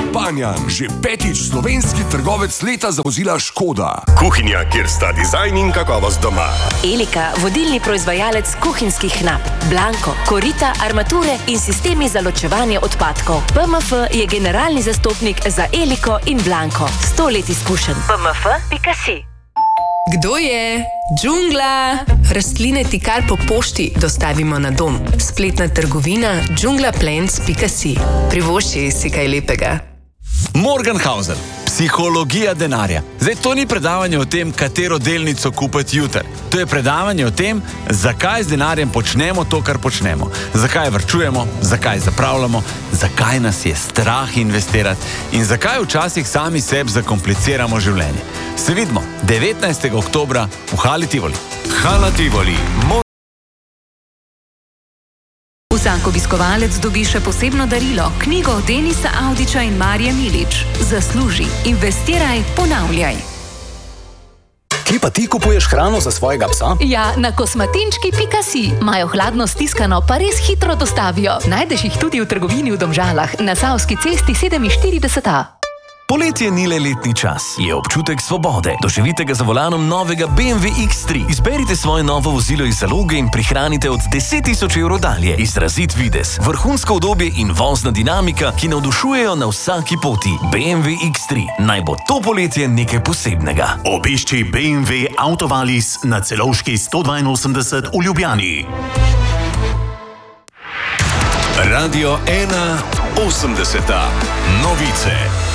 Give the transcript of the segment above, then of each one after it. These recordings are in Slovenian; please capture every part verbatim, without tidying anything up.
Panjan, že petič slovenski trgovec leta za vozila Škoda. Kuhinja, kjer sta dizajn in kakovost doma. Elika, vodilni proizvajalec kuhinjskih nap, Blanko, korita, armature in sistemi za ločevanje odpadkov. P M F je generalni zastopnik za Eliko in Blanko. sto let izkušenj. P M F pika si. Kdo je? Džungla! Rastline ti kar po pošti dostavimo na dom. Spletna trgovina džungla plants pika si. Privošči si kaj lepega. Morgenhausen. Psihologija denarja. Zdaj, to ni predavanje o tem, katero delnico kupiti jutri. To je predavanje o tem, zakaj z denarjem počnemo to, kar počnemo. Zakaj varčujemo, zakaj zapravljamo, zakaj nas je strah investirati in zakaj včasih sami sebi zakompliciramo življenje. Se vidimo devetnajstega oktobra v Hali Tivoli. Hala Tivoli. Vsak obiskovalec dobi še posebno darilo, knjigo Denisa Avdića in Marije Milič. Zasluži, investiraj, ponavljaj. Kje pa ti kupuješ hrano za svojega psa? Ja, na kosmatinčki pika si. Imajo hladno stiskano, pa res hitro dostavijo. Najdeš jih tudi v trgovini v Domžalah, na Savski cesti sedeminštirideset A. Poletje ni le letni čas, je občutek svobode. Doživite ga za volanom novega B M W X tri. Izberite svoje novo vozilo iz zaloge in prihranite od deset tisoč evrov dalje. Izrazit videz, vrhunsko udobje in vozna dinamika, ki navdušujejo na vsaki poti. B M W X tri. Naj bo to poletje nekaj posebnega. Obišči B M W Autovalis na Celovški sto dvainosemdeset v Ljubljani. Radio ena osemdeseta. Novice.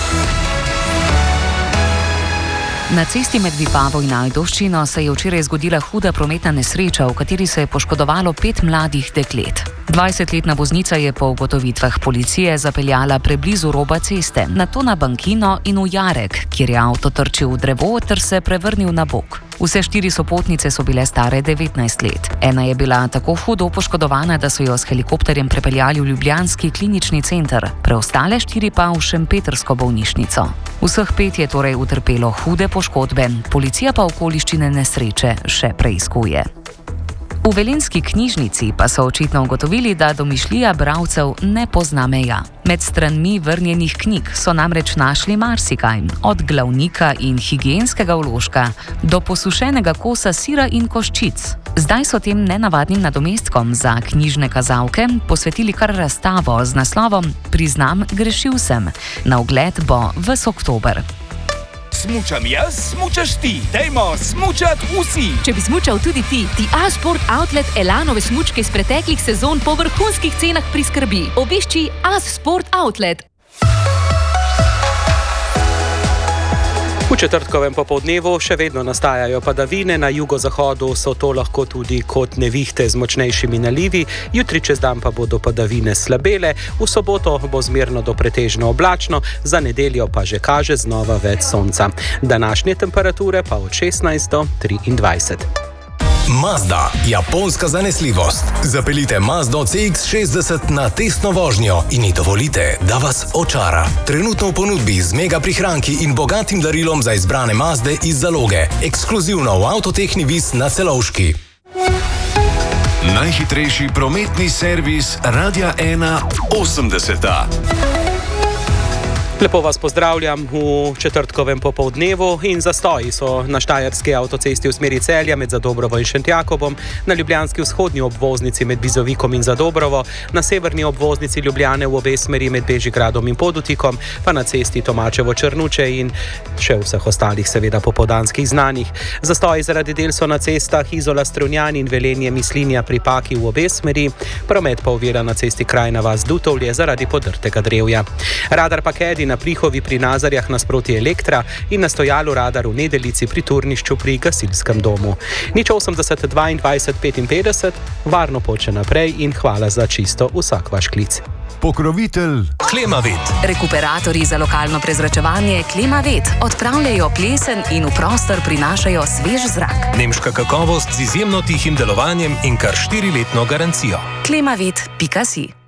Na cesti med Vipavo in Ajdovščino se je včeraj zgodila huda prometna nesreča, v kateri se je poškodovalo pet mladih deklet. dvajsetletna voznica je po ugotovitvah policije zapeljala preblizu roba ceste, nato na bankino in v jarek, kjer je avto trčil v drevo ter se prevrnil na bok. Vse štiri sopotnice so bile stare devetnajst let. Ena je bila tako hudo poškodovana, da so jo s helikopterjem prepeljali v ljubljanski klinični center, preostale štiri pa v šempetrsko bolnišnico. Vseh pet je torej utrpelo hude poškodbe, policija pa okoliščine nesreče še preiskuje. V velenjski knjižnici pa so očitno ugotovili, da domišljija bralcev ne pozna meja. Med stranmi vrnjenih knjig so namreč našli marsikaj, od glavnika in higienskega vložka do posušenega kosa sira in koščic. Zdaj so tem nenavadnim nadomestkom za knjižne kazalke posvetili kar razstavo z naslovom Priznam, grešil sem. Na ogled bo ves oktober. Smučam jaz, smučaš ti. Dajmo smučat vsi. Če bi smučal tudi ti, ti A-Sport Outlet Elanove smučke iz preteklih sezon po vrhunskih cenah priskrbi. Obišči A-Sport Outlet. V četrtkovem popoldnevu še vedno nastajajo padavine, na jugozahodu so to lahko tudi kot nevihte z močnejšimi nalivi, jutri čez dan pa bodo padavine slabele, v soboto bo zmerno do pretežno oblačno, za nedeljo pa že kaže znova več sonca. Današnje temperature pa od šestnajst do triindvajset. Mazda, japonska zanesljivost. Zapeljite Mazdo C X šestdeset na testno vožnjo in ji dovolite, da vas očara. Trenutno v ponudbi z mega prihranki in bogatim darilom za izbrane Mazde iz zaloge. Ekskluzivno v Avtotehni Vis na Celovški. Najhitrejši prometni servis Radia ena osemdeseta. Lepo vas pozdravljam v četrtkovem popoldnevu in zastoji so na štajerski avtocesti v smeri Celja med Zadobrovo in Šentjakobom, na ljubljanski vzhodni obvoznici med Bizovikom in Zadobrovo, na severni obvoznici Ljubljane v obe smeri med Bežigradom in Podutikom, pa na cesti Tomačevo-Črnuče in še vseh ostalih seveda popoldanskih znanih. Zastoji zaradi del so na cestah Izola-Strunjan in Velenje-Mislinja pri Paki v obe smeri, promet pa ovira na cesti Krajna vas-Dutovlje zaradi podrtega drevja. Radar pakedi na Plihovi pri Nazarjah nasproti Elektra in na stojalu radar v Nedelici pri Turnišču pri gasilskem domu. Nič osemdeset dvaindvajset petinpetdeset, varno poče naprej in hvala za čisto vsak vaš klic. Pokrovitelj Klimavet. Rekuperatorji za lokalno prezračevanje Klimavet odpravljajo plesen in v prostor prinašajo svež zrak. Nemška kakovost z izjemno tihim delovanjem in kar štiriletno garancijo. klimavet pika si